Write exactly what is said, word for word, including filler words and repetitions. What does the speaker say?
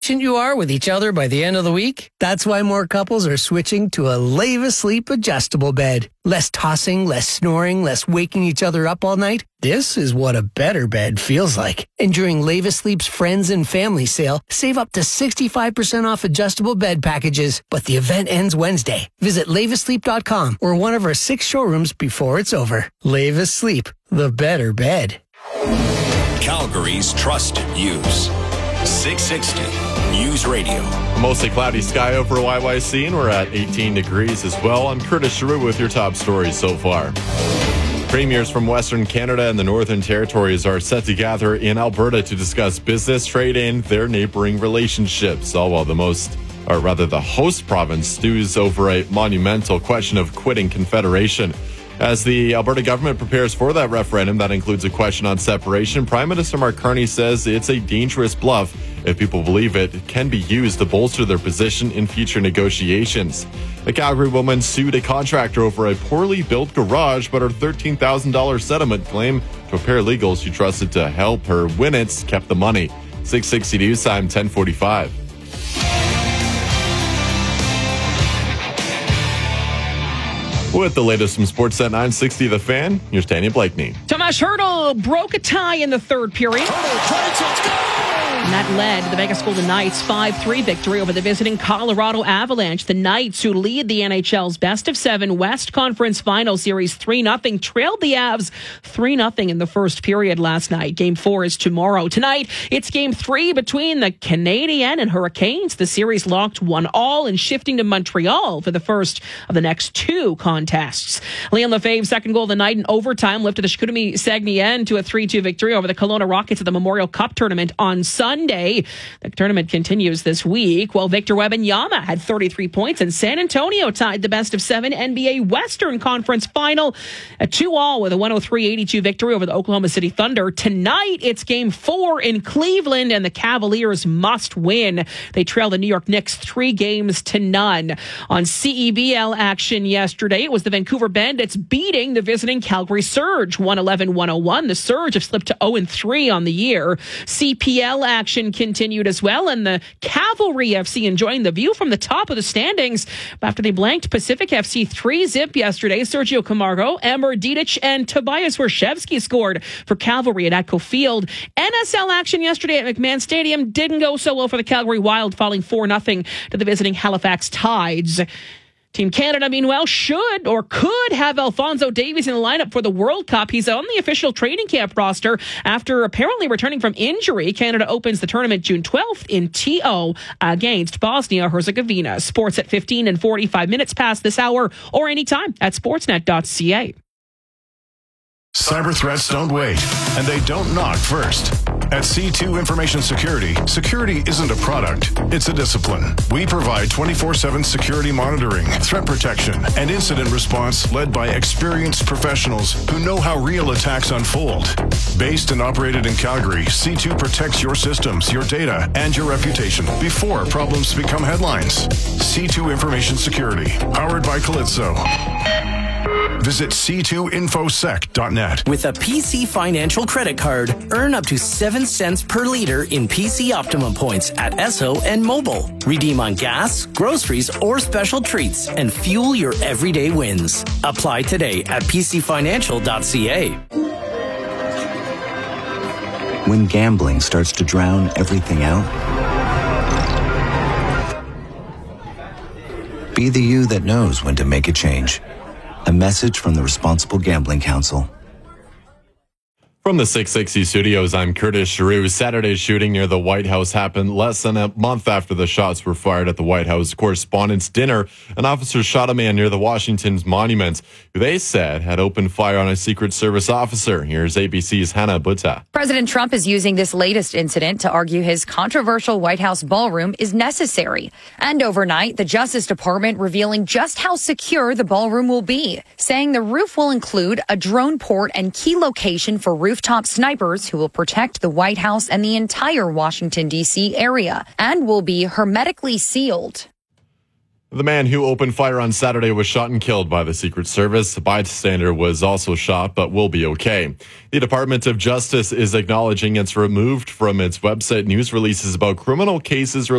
you are with each other by the end of the week? That's why more couples are switching to a Leva Sleep adjustable bed. Less tossing, less snoring, less waking each other up all night. This is what a better bed feels like. And during Leva Sleep's Friends and Family Sale, save up to sixty-five percent off adjustable bed packages. But the event ends Wednesday. Visit leva sleep dot com or one of our six showrooms before it's over. Leva Sleep, the better bed. Calgary's trusted news. six sixty News Radio. Mostly cloudy sky over Y Y C, and we're at eighteen degrees as well. I'm Curtis Giroux with your top stories so far. Premiers from Western Canada and the Northern Territories are set to gather in Alberta to discuss business, trade, and their neighboring relationships, all while the most, or rather the host province, stews over a monumental question of quitting Confederation. As the Alberta government prepares for that referendum, that includes a question on separation, Prime Minister Mark Carney says it's a dangerous bluff. If people believe it, it can be used to bolster their position in future negotiations. The Calgary woman sued a contractor over a poorly built garage, but her thirteen thousand dollars settlement claim to a paralegal she trusted to help her win it kept the money. six sixty News Time, ten forty-five. With the latest from Sportsnet nine sixty The Fan, here's Tanya Blakeney. Tomas Hertl broke a tie in the third period. And that led the Vegas Golden Knights five three victory over the visiting Colorado Avalanche. The Knights, who lead the N H L's best of seven West Conference Final Series three nothing, trailed the Avs three nothing in the first period last night. Game four is tomorrow. Tonight, it's game three between the Canadiens and Hurricanes. The series locked one all and shifting to Montreal for the first of the next two contests. Leon Lefebvre's second goal of the night in overtime lifted the Chicoutimi Saguenayens to a three two victory over the Kelowna Rockets at the Memorial Cup tournament on Sunday. Sunday. The tournament continues this week, while Victor Wembanyama had thirty-three points and San Antonio tied the best of seven N B A Western Conference final at two all with a one oh three eighty-two victory over the Oklahoma City Thunder. Tonight, it's game four in Cleveland, and the Cavaliers must win. They trail the New York Knicks three games to none. On C E B L action yesterday, it was the Vancouver Bandits beating the visiting Calgary Surge one eleven one oh one. The Surge have slipped to oh and three on the year. C P L action continued as well, and the Cavalry F C enjoying the view from the top of the standings after they blanked Pacific F C three zip yesterday. Sergio Camargo, Emmer Didic, and Tobias Warshevsky scored for Cavalry at Atco Field. N S L action yesterday at McMahon Stadium didn't go so well for the Calgary Wild, falling four nothing to the visiting Halifax Tides. Team Canada, meanwhile, should or could have Alphonso Davies in the lineup for the World Cup. He's on the official training camp roster after apparently returning from injury. Canada opens the tournament June twelfth in T O against Bosnia-Herzegovina. Sports at fifteen and forty-five minutes past this hour or anytime at sportsnet dot c a. Cyber threats don't wait, and they don't knock first. At C two Information Security, security isn't a product, it's a discipline. We provide twenty-four seven security monitoring, threat protection, and incident response led by experienced professionals who know how real attacks unfold. Based and operated in Calgary, C two protects your systems, your data, and your reputation before problems become headlines. C two Information Security, powered by Calypso. Visit c two infosec dot net. With a P C Financial credit card, earn up to seven cents per liter in P C Optimum points at Esso and Mobile. Redeem on gas, groceries, or special treats and fuel your everyday wins. Apply today at p c financial dot c a. When gambling starts to drown everything out, be the you that knows when to make a change. A message from the Responsible Gambling Council. From the six sixty studios, I'm Curtis Giroux. Saturday's shooting near the White House happened less than a month after the shots were fired at the White House Correspondents' Dinner. An officer shot a man near the Washington's Monument, who they said had opened fire on a Secret Service officer. Here's A B C's Hannah Butta. President Trump is using this latest incident to argue his controversial White House ballroom is necessary. And overnight, the Justice Department revealing just how secure the ballroom will be, saying the roof will include a drone port and key location for roof rooftop snipers who will protect the White House and the entire Washington, D C area and will be hermetically sealed. The man who opened fire on Saturday was shot and killed by the Secret Service. A bystander was also shot, but will be okay. The Department of Justice is acknowledging it's removed from its website news releases about criminal cases